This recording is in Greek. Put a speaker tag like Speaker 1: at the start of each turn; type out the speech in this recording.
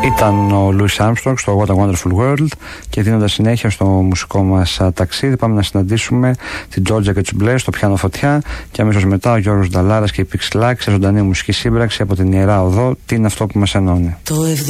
Speaker 1: Ήταν ο Louis Armstrong στο What a Wonderful World, και δίνοντας συνέχεια στο μουσικό μας ταξίδι, πάμε να συναντήσουμε την Georgia και τους Blair στο πιάνο φωτιά, και αμέσως μετά ο Γιώργος Νταλάρας και η Pixelax σε ζωντανή μουσική σύμπραξη από την Ιερά Οδό. Τι είναι αυτό που μας ενώνει?